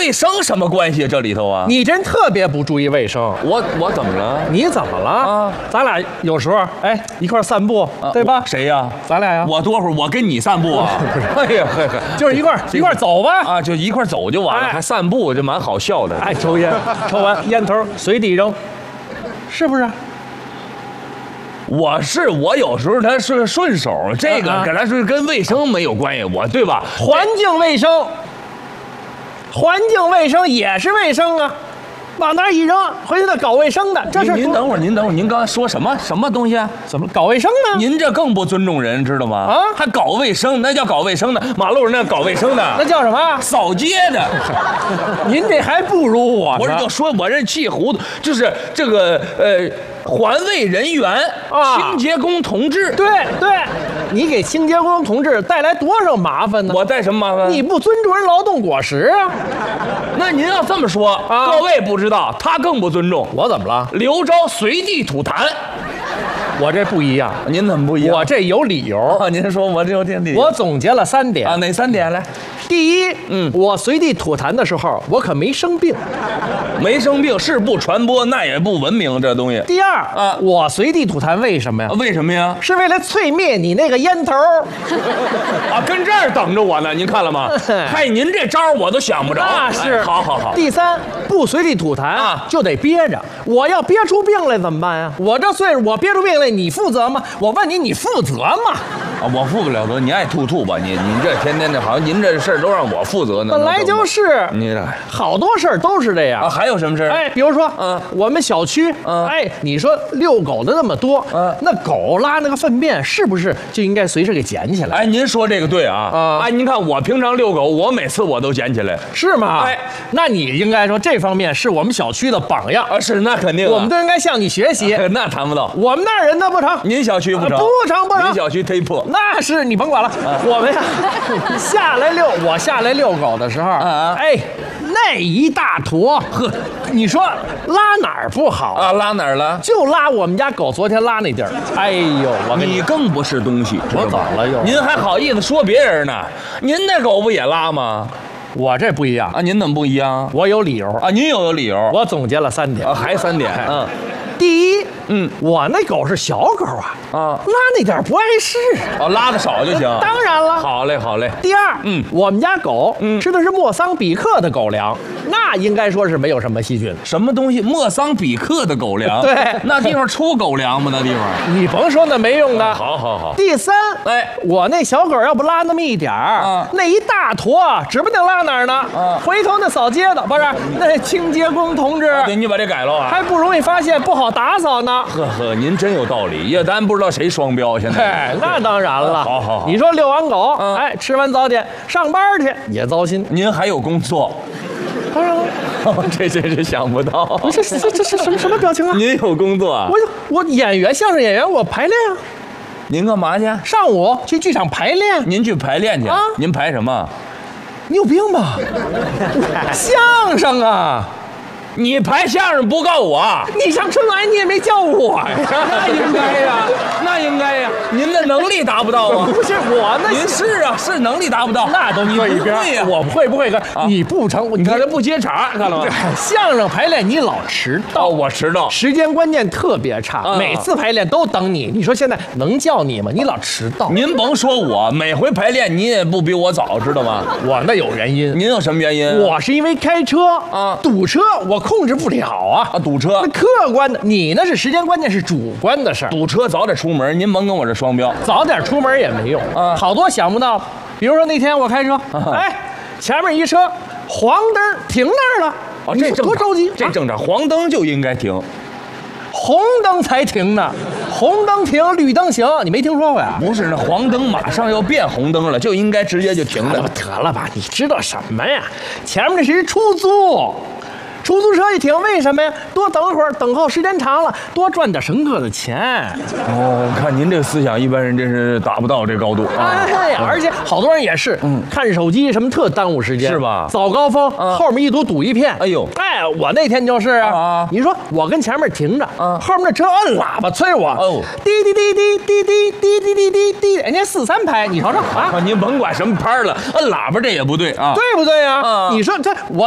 卫生什么关系？这里头啊， 你真特别不注意卫生。 我怎么了？ 你怎么了啊？ 咱俩有时候一块散步，对吧？ 谁呀？ 咱俩呀。 我多会儿我跟你散步啊？哎呀， 就是一块走吧。 啊，就一块走就完了，还散步，这蛮好笑的。 抽烟，抽完烟头随地扔，是不是？ 我有时候他是顺手，这个跟他是跟卫生没有关系，对吧？ 环境卫生，环境卫生也是卫生啊，往那儿一扔，回去再搞卫生的，这是。 您等会儿，您刚才说什么东西啊？ 怎么搞卫生呢？ 您这更不尊重人，知道吗？啊，还搞卫生，那叫搞卫生的，马路上那搞卫生的， 那叫什么？ 扫街的。 您这还不如我呢。 我就说我这气糊涂，就是这个环卫人员啊，清洁工同志。 对，你给清洁工同志带来多少麻烦呢？ 我带什么麻烦？ 你不尊重人劳动果实啊！ 那您要这么说，各位不知道，他更不尊重。 我怎么了？ 刘钊随地吐痰。 我这不一样。 您怎么不一样？ 我这有理由啊！您说我这有点理由。 我总结了3点啊，哪3点来？ 第一，我随地吐痰的时候，我可没生病， 没生病是不传播，那也不文明这东西。 第二啊，我随地吐痰为什么呀？ 为什么呀？ 是为了淬灭你那个烟头啊，跟这儿等着我呢，您看了吗？嗨，您这招我都想不着。 那是， 好。 第三，不随地吐痰啊，就得憋着。我要憋出病来怎么办呀？我这岁数，我憋出病来，你负责吗？我问你，你负责吗？ 啊，我负不了责，你爱吐吧，你这天天的，好像您这事儿都让我负责呢。 本来就是， 你这好多事儿都是这样啊。还有什么事儿？ 比如说，我们小区，你说遛狗的那么多，那狗拉那个粪便是不是就应该随时给捡起来？ 哎，您说这个对啊。您看我平常遛狗，我每次我都捡起来， 是吗？那你应该说这方面是我们小区的榜样啊。是，那肯定， 我们都应该向你学习。 那谈不到， 我们那儿人那不成， 您小区不成， 不成。 您小区忒破。 那是你甭管了，我们呀，我下来遛狗的时候，那一大坨，你说拉哪儿不好啊？拉哪儿了？ 就拉我们家狗昨天拉那地儿。哎呦， 你更不是东西， 我怎么了又？ 您还好意思说别人呢？您那狗不也拉吗？ 我这不一样啊！您怎么不一样？ 我有理由啊！您有理由。 我总结了3点啊，还3点。 第一，我那狗是小狗啊，拉那点不碍事啊，拉的少就行。 当然了。 好嘞。 第二，我们家狗吃的是莫桑比克的狗粮，那应该说是没有什么细菌。 什么东西？莫桑比克的狗粮？ 对， 那地方出狗粮吗？那地方？ 你甭说那没用的。 好。 第三，我那小狗要不拉那么一点儿，那一大坨，指不定拉哪儿呢。回头那扫街的不是那清洁工同志， 对，你把这改了啊， 还不容易发现，不好打扫呢。 呵，您真有道理，也咱不知道谁双标现在。 那当然了。 好。 你说遛完狗，吃完早点上班去也糟心。 您还有工作？ 当然了。 这真是想不到。 这什么表情啊？ 您有工作啊？ 我演员，相声演员，我排练啊。 您干嘛去？ 上午去剧场排练。 您去排练去啊？您排什么？ 你有病吧？相声啊。 你排相声不告我， 你上春晚你也没叫我呀。 那应该呀，您的能力达不到啊。 不是我那， 您是啊，是能力达不到， 那都搁一边。我不会你不成， 你看这不接茬，看了吗？ 相声排练你老迟到， 我迟到， 时间观念特别差，每次排练都等你。你说现在能叫你吗？你老迟到。 您甭说我，每回排练您也不比我早，知道吗？ 我那有原因。 您有什么原因？ 我是因为开车堵车，我控制不了啊， 堵车。 那客观的，你那是时间观念，是主观的事儿。 堵车早点出门，您甭跟我这双标。 早点出门也没用啊，好多想不到。比如说那天我开车，前面一车黄灯停那儿了， 这多着急。 这正常，黄灯就应该停， 红灯才停呢。红灯停，绿灯行，你没听说过呀？ 不是，那黄灯马上要变红灯了，就应该直接就停了。 得了吧，你知道什么呀？前面那是一出租。出租车一停，为什么呀？多等会儿，等候时间长了，多赚点乘客的钱。 看您这个思想，一般人真是达不到这高度啊。 而且好多人也是，看手机什么特耽误时间， 是吧？ 早高峰，后面一堵一片。 哎呦， 我那天就是啊，你说我跟前面停着，后面那车摁喇叭催我，滴滴滴滴滴滴滴滴滴滴滴，人家4、3拍，你瞅瞅啊！ 您甭管什么拍了，摁喇叭这也不对啊， 对不对呀？你说这我